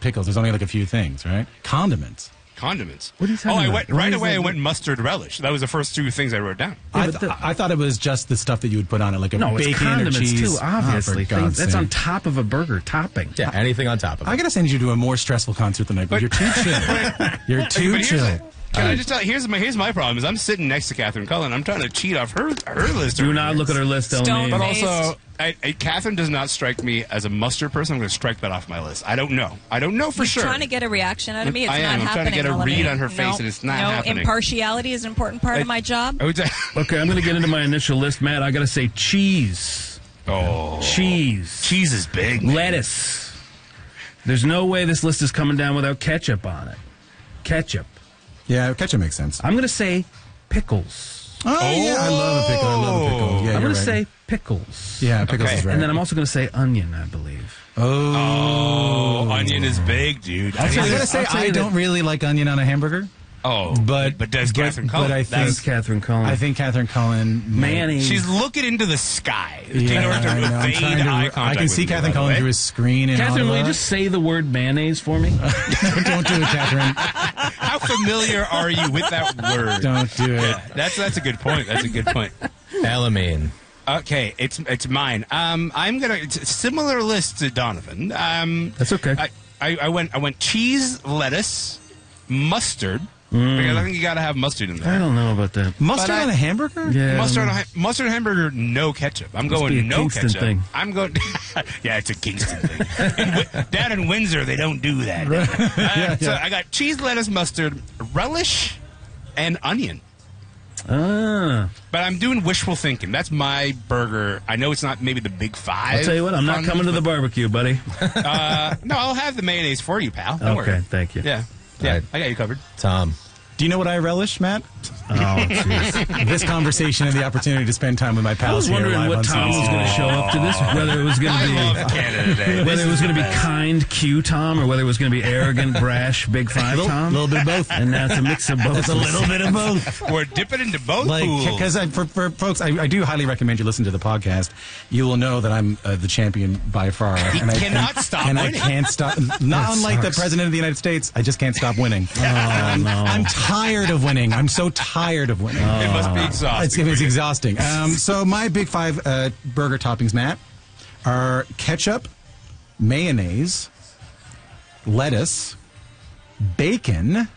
pickles. There's only like a few things, right? Condiments. Condiments. What are you talking about? Right away I went mustard relish. That was the first two things I wrote down. I thought it was just the stuff that you would put on it, like a No, bacon it's condiments or cheese. too, obviously. For God's That's sake. on top of a burger topping. Yeah, anything on top of it. I gotta send you to a more stressful concert tonight, but you're too chill. You're too chill. Can I just tell? Here's my problem is I'm sitting next to Catherine Cullen. I'm trying to cheat off her list. Do not look at her list, Elaine. But also, Catherine does not strike me as a mustard person. I'm going to strike that off my list. I don't know for sure. Trying to get a reaction out of me. It's I am. not I'm trying to happening. get a read on her No, face, and it's not happening. Impartiality is an important part of my job. Okay, I'm going to get into my initial list, Matt. I got to say cheese. Oh, cheese. Cheese is big. Man. Lettuce. There's no way this list is coming down without ketchup on it. Ketchup. Yeah, ketchup makes sense. I'm going to say pickles. Oh, yeah, I love a pickle. Yeah, I'm going to say pickles. Yeah, pickles is right. And then I'm also going to say onion, I believe. Oh, onion is big, dude. I was going to say, I don't really like onion on a hamburger. Oh, but does Catherine Cullen? But I think Catherine Cullen. I think Catherine Cullen mayonnaise. She's looking into the sky. Yeah, I can see Catherine Cullen through his screen. Catherine, will you just say the word mayonnaise for me? Don't do it, Catherine. How familiar are you with that word? Don't do it. That's a good point. That's a good point. Elamine. Okay, it's mine. It's a similar list to Donovan. That's okay. I went cheese, lettuce, mustard. Because I think you got to have mustard in there. I don't know about that. Mustard on a hamburger? Yeah. Mustard hamburger, no ketchup. I'm Must going be a no Kingston ketchup. thing. I'm going. Yeah, it's a Kingston thing. Down in Windsor, they don't do that. So I got cheese, lettuce, mustard, relish, and onion. Ah. But I'm doing wishful thinking. That's my burger. I know it's not maybe the big five. I'll tell you what, I'm not coming to the barbecue, buddy. No, I'll have the mayonnaise for you, pal. Don't worry. Okay, thank you. Yeah, Right. I got you covered. Tom. Do you know what I relish, Matt? Oh, jeez. This conversation and the opportunity to spend time with my I pals was here wondering live what on Tom was going to show up to this, whether it was going to be Canada Day. whether it was going to be kind, cute Tom, or whether it was going to be arrogant, brash, big five Tom. A little bit of both. And that's a mix of both. It's a little bit of both. We're dipping into both pools. Because for folks, I do highly recommend you listen to the podcast. You will know that I'm the champion by far. He and cannot stop and winning. I can't stop. Not unlike the president of the United States, I just can't stop winning. I'm tired of winning. I'm so tired of winning. It must be exhausting. It's exhausting. So my big five burger toppings, Matt, are ketchup, mayonnaise, lettuce, bacon,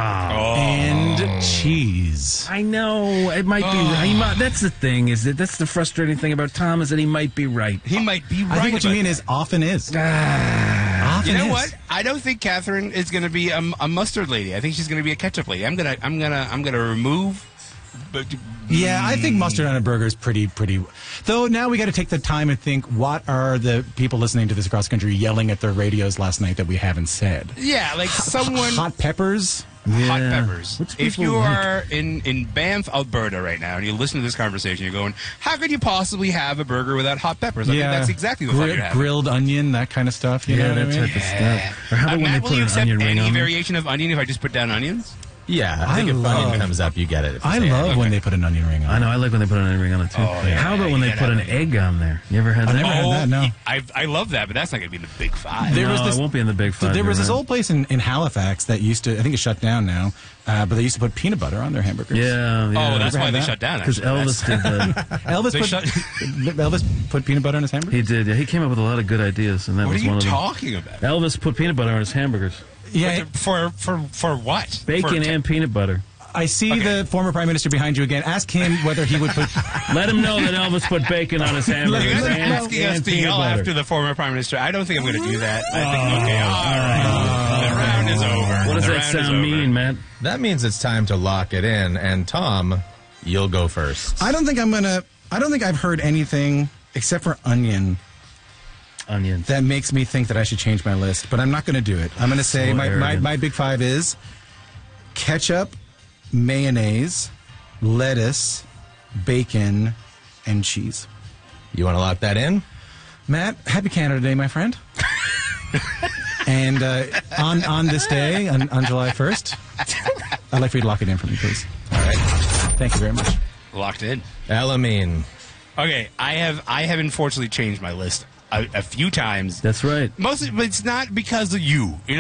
and cheese. I know it might be right. That's the thing. That's the frustrating thing about Tom is that he might be right. He might be right. I think what you about mean that. is often is. You know what? I don't think Catherine is going to be a mustard lady. I think she's going to be a ketchup lady. I'm gonna remove. But Yeah, I think mustard on a burger is pretty. Though now we got to take the time and think: what are the people listening to this across the country yelling at their radios last night that we haven't said? yeah, like someone Hot peppers. hot peppers. What's If people you like? are in Banff, Alberta right now, and you listen to this conversation, you're going, "How could you possibly have a burger without hot peppers?" I think that's exactly the fuck you're having. grilled onion, that kind of stuff. You know what I that mean? type of stuff. Or how about when they Matt, will put you an accept onion ring any on there? variation of onion if I just put down onions? Yeah, I think if onion comes up, you get it. if you I say love onion. when they put an onion ring on. I know. I like when they put an onion ring on it too. yeah. How about when they You put an gotta egg on there? You ever had that? never had that, no. I love that, but that's not going to be in the big five. There No, was this- it won't be in the big five. There was you're this right. old place in Halifax that used to, I think it's shut down now, but they used to put peanut butter on their hamburgers. Yeah. Oh, that's Ever why had they that? shut down. Because actually. Elvis did that. Elvis put peanut butter on his hamburger? He did. Yeah, he came up with a lot of good ideas, and that What are was one you of them. talking about? Elvis put peanut butter on his hamburgers. Yeah, For what? Bacon and peanut butter. I see the former prime minister behind you again. Ask him whether he would put... Let him know that Elvis put bacon on his hamburgers. You're and, asking us and to peanut yell butter. after the former prime minister. I don't think I'm going to do that. I think, okay, all right. The round is over. What does The that round is sound over. mean, Matt? That means it's time to lock it in. And Tom, you'll go first. I don't think I've heard anything except for onion Onions. that makes me think that I should change my list, but I'm not going to do it. I'm going to say So my arrogant. big five is ketchup, mayonnaise, lettuce, bacon, and cheese. You want to lock that in? Matt, happy Canada Day, my friend. And on this day, on July 1st, I'd like for you to lock it in for me, please. All right. Thank you very much. Locked in. Elamine. Okay, I have unfortunately changed my list a few times. That's right. Mostly, but it's not because of you. You know.